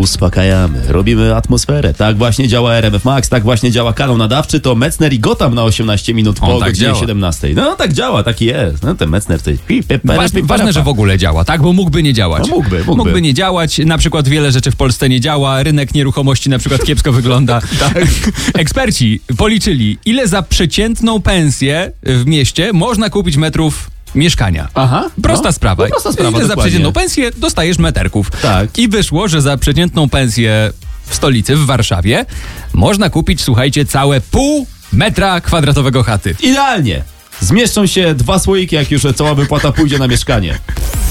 uspokajamy, robimy atmosferę. Tak właśnie działa RMF Max, tak właśnie działa kanał nadawczy. To Metzner i Gotham na 18 minut po tak godzinie działa. 17. No tak działa, taki jest. No ten Metzner to jest... Ważne, że w ogóle działa, tak? Bo mógłby nie działać. No mógłby. Mógłby nie działać. Na przykład wiele rzeczy w Polsce nie działa. Rynek nieruchomości na przykład kiepsko wygląda. Tak. Eksperci policzyli, ile za przeciętną pensję w mieście można kupić metrów mieszkania. Aha. Prosta sprawa. No, prosta sprawa, Ile za dokładnie. przeciętną pensję dostajesz meterków. Tak. I wyszło, że za przeciętną pensję w stolicy, w Warszawie, można kupić, słuchajcie, całe pół metra kwadratowego chaty. Idealnie. Zmieszczą się 2 słoiki, jak już cała wypłata pójdzie na mieszkanie.